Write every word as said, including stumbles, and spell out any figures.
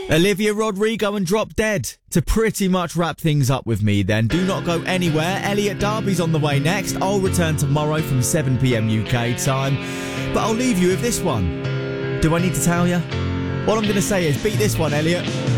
Olivia Rodrigo and Drop Dead to pretty much wrap things up with me then. Do not go anywhere. Elliot Derby's on the way next. I'll return tomorrow from seven p.m. U K time. But I'll leave you with this one. Do I need to tell you? All I'm going to say is beat this one, Elliot.